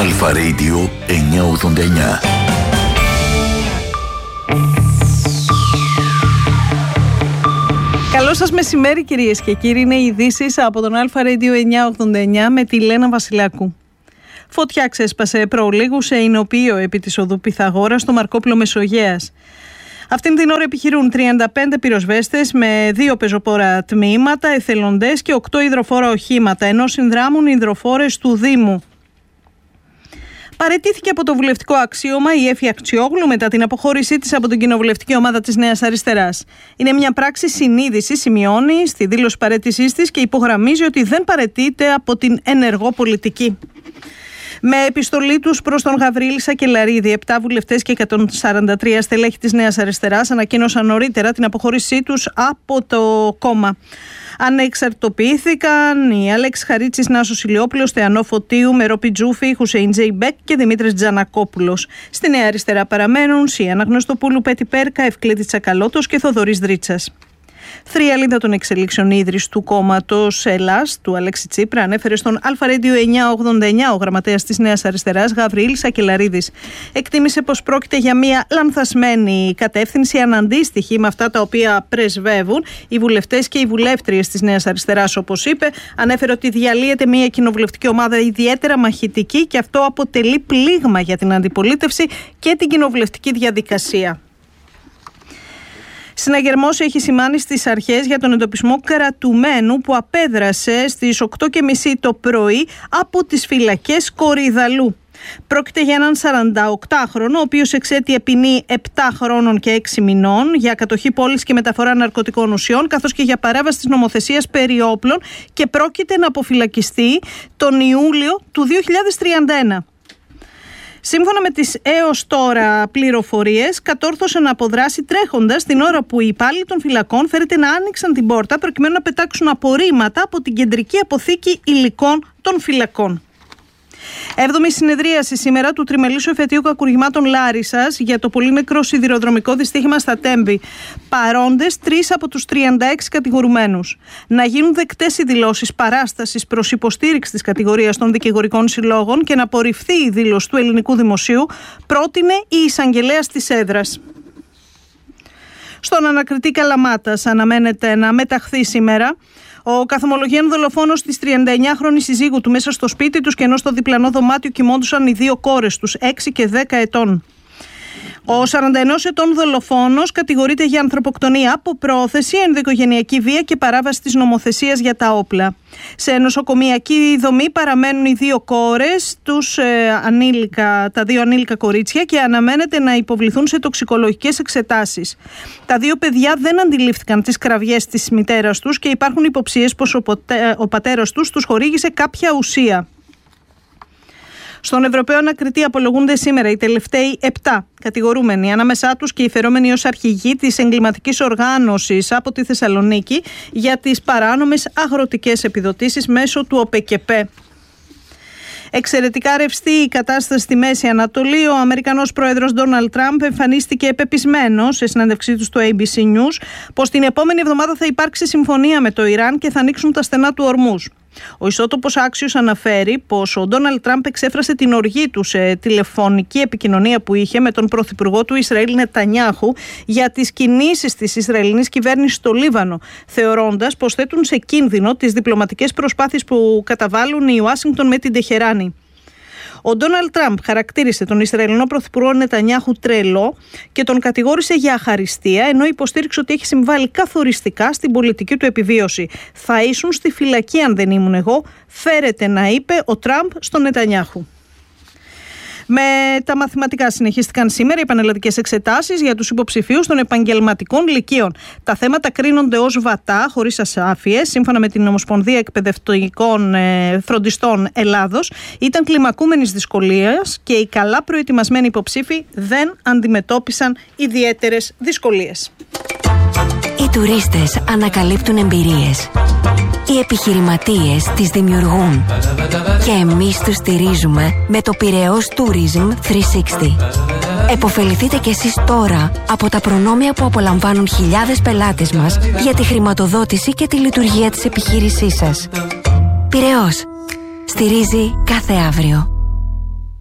Αλφα Radio 989. Καλό σας μεσημέρι κυρίες και κύριοι, είναι οι ειδήσεις από τον Αλφα Radio 989 με τη Λένα Βασιλάκου. Φωτιά ξέσπασε προλίγου σε εινοποιείο επί της οδού Πυθαγόρα στο Μαρκόπουλο Μεσογέας. Αυτήν την ώρα επιχειρούν 35 πυροσβέστες με 2 πεζοπόρα τμήματα, εθελοντές και 8 υδροφόρα οχήματα, ενώ συνδράμουν οι υδροφόρες του Δήμου. Παραιτήθηκε από το βουλευτικό αξίωμα η Έφη Αξιόγλου μετά την αποχώρησή της από την κοινοβουλευτική ομάδα της Νέας Αριστεράς. Είναι μια πράξη συνείδησης, σημειώνει στη δήλωση παραίτησής της και υπογραμμίζει ότι δεν παραιτείται από την ενεργό πολιτική. Με επιστολή τους προς τον Γαβρίλη Σακελαρίδη, 7 βουλευτές και 143 στελέχη της Νέας Αριστεράς ανακοίνωσαν νωρίτερα την αποχώρησή τους από το κόμμα. Ανεξαρτητοποιήθηκαν οι Αλέξη Χαρίτσης, Νάσος Ηλιόπουλος, Θεανό Φωτίου, Μερό Πιτζούφη, Χουσέιν Τζέιμπεκ και Δημήτρης Τζανακόπουλος. Στη Νέα Αριστερά παραμένουν Σιάννα Γνωστοπούλου, Πέτη Πέρκα, Ευκλήδη Τσακαλώτος και Θοδωρής Δρίτσας. Θριαλίδα των εξελίξεων ίδρυση του κόμματος Ελλάς, του Αλέξη Τσίπρα, ανέφερε στον Αλφα Radio 989 ο γραμματέας της Νέας Αριστεράς, Γαβριήλ Σακελαρίδης. Εκτίμησε πως πρόκειται για μια λανθασμένη κατεύθυνση, αναντίστοιχη με αυτά τα οποία πρεσβεύουν οι βουλευτές και οι βουλεύτριες της Νέας Αριστεράς, όπως είπε. Ανέφερε ότι διαλύεται μια κοινοβουλευτική ομάδα ιδιαίτερα μαχητική και αυτό αποτελεί πλήγμα για την αντιπολίτευση και την κοινοβουλευτική διαδικασία. Συναγερμός έχει σημάνει στις αρχές για τον εντοπισμό κρατουμένου που απέδρασε στις 8.30 το πρωί από τις φυλακές Κορυδαλού. Πρόκειται για έναν 48χρονο, ο οποίος εξέτειε ποινή 7 χρόνων και 6 μηνών για κατοχή πόλης και μεταφορά ναρκωτικών ουσιών, καθώς και για παράβαση της νομοθεσίας περί όπλων και πρόκειται να αποφυλακιστεί τον Ιούλιο του 2031. Σύμφωνα με τις έως τώρα πληροφορίες, κατόρθωσε να αποδράσει τρέχοντας την ώρα που οι υπάλληλοι των φυλακών φέρεται να άνοιξαν την πόρτα προκειμένου να πετάξουν απορρίμματα από την κεντρική αποθήκη υλικών των φυλακών. 7η συνεδρίαση σήμερα του τριμελήσου εφετείου κακουργημάτων Λάρισσας για το πολύ νεκρό σιδηροδρομικό δυστύχημα στα Τέμπη. Παρόντες 3 από τους 36 κατηγορουμένους. Να γίνουν δεκτές οι δηλώσεις παράστασης προς υποστήριξη της κατηγορίας των δικηγορικών συλλόγων και να απορριφθεί η δήλωση του ελληνικού δημοσίου, πρότεινε η εισαγγελέας της έδρας. Στον ανακριτή Καλαμάτας αναμένεται να μεταχθεί σήμερα ο καθομολογίαν δολοφόνος της 39χρονης συζύγου του μέσα στο σπίτι τους, και ενώ στο διπλανό δωμάτιο κοιμόντουσαν οι 2 κόρες τους, 6 και 10 ετών. Ο 41 ετών δολοφόνος κατηγορείται για ανθρωποκτονία από πρόθεση, ενδοοικογενειακή βία και παράβαση της νομοθεσίας για τα όπλα. Σε νοσοκομιακή δομή παραμένουν οι 2 κόρες, τα 2 ανήλικα κορίτσια, και αναμένεται να υποβληθούν σε τοξικολογικές εξετάσεις. Τα 2 παιδιά δεν αντιλήφθηκαν τις κραυγές της μητέρας τους και υπάρχουν υποψίες πως ο πατέρας τους χορήγησε κάποια ουσία. Στον Ευρωπαίο ανακριτή απολογούνται σήμερα οι τελευταίοι 7 κατηγορούμενοι, ανάμεσά τους και οι φερόμενοι ως αρχηγοί της εγκληματικής οργάνωσης από τη Θεσσαλονίκη για τις παράνομες αγροτικές επιδοτήσεις μέσω του ΟΠΕΚΕΠΕ. Εξαιρετικά ρευστή η κατάσταση στη Μέση Ανατολή. Ο Αμερικανός πρόεδρος Ντόναλντ Τραμπ εμφανίστηκε πεπισμένος σε συνέντευξή του στο ABC News πως την επόμενη εβδομάδα θα υπάρξει συμφωνία με το Ιράν και θα ανοίξουν τα στενά του Ορμούζ. Ο ιστότοπος Άξιος αναφέρει πως ο Ντόναλντ Τραμπ εξέφρασε την οργή του σε τηλεφωνική επικοινωνία που είχε με τον πρωθυπουργό του Ισραήλ Νετανιάχου για τις κινήσεις της Ισραηλινής κυβέρνησης στο Λίβανο, θεωρώντας πως θέτουν σε κίνδυνο τις διπλωματικές προσπάθειες που καταβάλουν η Ουάσιγκτον με την Τεχεράνη. Ο Ντόναλντ Τραμπ χαρακτήρισε τον Ισραηλινό πρωθυπουργό Νετανιάχου τρελό και τον κατηγόρησε για αχαριστία, ενώ υποστήριξε ότι έχει συμβάλει καθοριστικά στην πολιτική του επιβίωση. «Θα ήσουν στη φυλακή αν δεν ήμουν εγώ», φέρεται να είπε ο Τραμπ στον Νετανιάχου. Με τα μαθηματικά συνεχίστηκαν σήμερα οι πανελλαδικές εξετάσεις για τους υποψηφίους των επαγγελματικών λυκείων. Τα θέματα κρίνονται ως βατά, χωρίς ασάφειες. Σύμφωνα με την Ομοσπονδία Εκπαιδευτικών Φροντιστών Ελλάδος, ήταν κλιμακούμενης δυσκολίας και οι καλά προετοιμασμένοι υποψήφοι δεν αντιμετώπισαν ιδιαίτερες δυσκολίες. Οι τουρίστες ανακαλύπτουν εμπειρίες. Οι επιχειρηματίες τις δημιουργούν. Και εμείς τους στηρίζουμε με το Πειραιώς Tourism 360. Εποφεληθείτε κι εσείς τώρα από τα προνόμια που απολαμβάνουν χιλιάδες πελάτες μας για τη χρηματοδότηση και τη λειτουργία της επιχείρησής σας. Πειραιώς. Στηρίζει κάθε αύριο.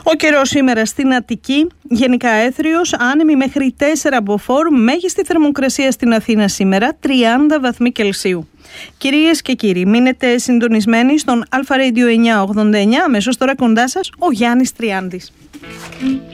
Ο καιρός σήμερα στην Αττική, γενικά έθριος, άνεμη μέχρι 4 μποφόρ, μέγιστη θερμοκρασία στην Αθήνα σήμερα 30 βαθμοί Κελσίου. Κυρίες και κύριοι, μείνετε συντονισμένοι στον Αλφα Radio 989, αμέσως τώρα κοντά σας ο Γιάννης Τριάντης.